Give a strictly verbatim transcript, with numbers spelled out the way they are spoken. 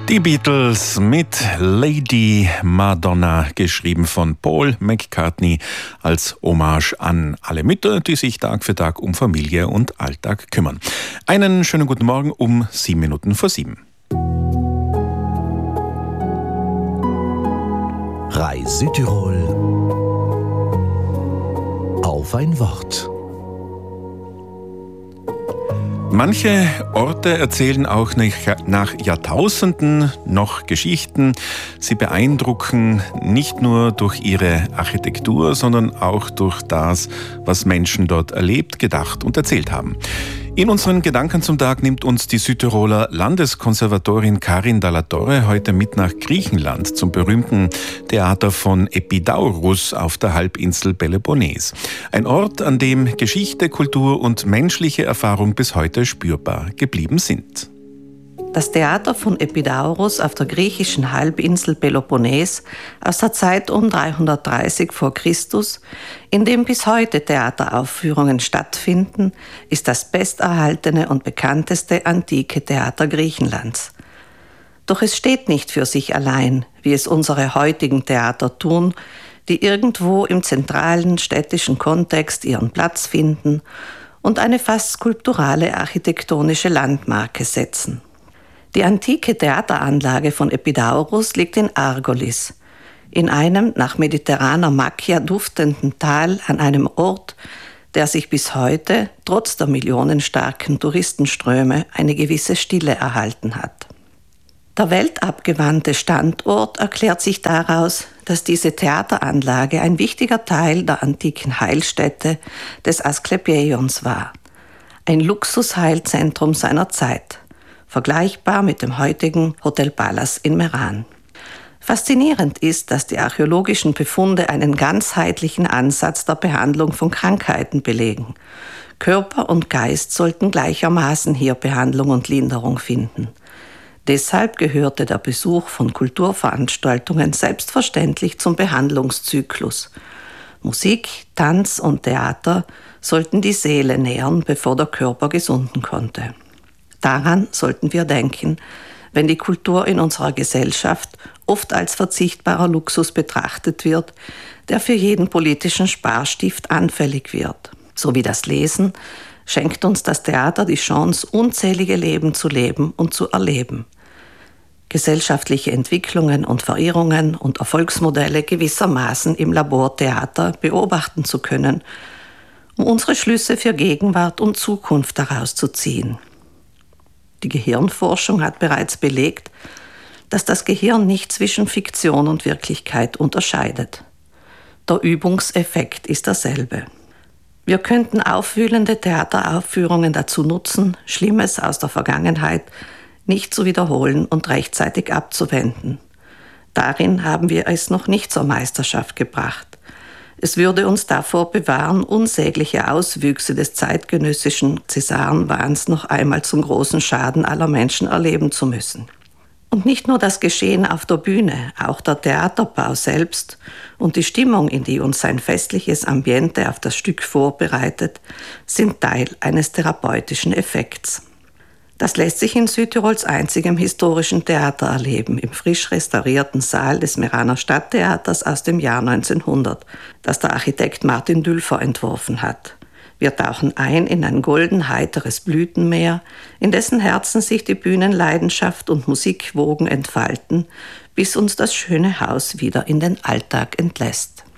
Die Beatles mit Lady Madonna, geschrieben von Paul McCartney, als Hommage an alle Mütter, die sich Tag für Tag um Familie und Alltag kümmern. Einen schönen guten Morgen um sieben Minuten vor sieben. Rai Südtirol auf ein Wort. Manche Orte erzählen auch nach Jahrtausenden noch Geschichten. Sie beeindrucken nicht nur durch ihre Architektur, sondern auch durch das, was Menschen dort erlebt, gedacht und erzählt haben. In unseren Gedanken zum Tag nimmt uns die Südtiroler Landeskonservatorin Karin Dalla Torre heute mit nach Griechenland zum berühmten Theater von Epidaurus auf der Halbinsel Peloponnes. Ein Ort, an dem Geschichte, Kultur und menschliche Erfahrung bis heute spürbar geblieben sind. Das Theater von Epidaurus auf der griechischen Halbinsel Peloponnes aus der Zeit um dreihundertdreißig vor Christus, in dem bis heute Theateraufführungen stattfinden, ist das besterhaltene und bekannteste antike Theater Griechenlands. Doch es steht nicht für sich allein, wie es unsere heutigen Theater tun, die irgendwo im zentralen städtischen Kontext ihren Platz finden und eine fast skulpturale architektonische Landmarke setzen. Die antike Theateranlage von Epidaurus liegt in Argolis, in einem nach mediterraner Macchia duftenden Tal an einem Ort, der sich bis heute, trotz der millionenstarken Touristenströme, eine gewisse Stille erhalten hat. Der weltabgewandte Standort erklärt sich daraus, dass diese Theateranlage ein wichtiger Teil der antiken Heilstätte des Asklepieions war, ein Luxusheilzentrum seiner Zeit, vergleichbar mit dem heutigen Hotel Palace in Meran. Faszinierend ist, dass die archäologischen Befunde einen ganzheitlichen Ansatz der Behandlung von Krankheiten belegen. Körper und Geist sollten gleichermaßen hier Behandlung und Linderung finden. Deshalb gehörte der Besuch von Kulturveranstaltungen selbstverständlich zum Behandlungszyklus. Musik, Tanz und Theater sollten die Seele nähren, bevor der Körper gesunden konnte. Daran sollten wir denken, wenn die Kultur in unserer Gesellschaft oft als verzichtbarer Luxus betrachtet wird, der für jeden politischen Sparstift anfällig wird. So wie das Lesen schenkt uns das Theater die Chance, unzählige Leben zu leben und zu erleben. Gesellschaftliche Entwicklungen und Verirrungen und Erfolgsmodelle gewissermaßen im Labortheater beobachten zu können, um unsere Schlüsse für Gegenwart und Zukunft daraus zu ziehen. Die Gehirnforschung hat bereits belegt, dass das Gehirn nicht zwischen Fiktion und Wirklichkeit unterscheidet. Der Übungseffekt ist derselbe. Wir könnten aufwühlende Theateraufführungen dazu nutzen, Schlimmes aus der Vergangenheit nicht zu wiederholen und rechtzeitig abzuwenden. Darin haben wir es noch nicht zur Meisterschaft gebracht. Es würde uns davor bewahren, unsägliche Auswüchse des zeitgenössischen Cäsarenwahns noch einmal zum großen Schaden aller Menschen erleben zu müssen. Und nicht nur das Geschehen auf der Bühne, auch der Theaterbau selbst und die Stimmung, in die uns sein festliches Ambiente auf das Stück vorbereitet, sind Teil eines therapeutischen Effekts. Das lässt sich in Südtirols einzigem historischen Theater erleben, im frisch restaurierten Saal des Meraner Stadttheaters aus dem Jahr neunzehnhundert, das der Architekt Martin Dülfer entworfen hat. Wir tauchen ein in ein golden-heiteres Blütenmeer, in dessen Herzen sich die Bühnenleidenschaft und Musikwogen entfalten, bis uns das schöne Haus wieder in den Alltag entlässt.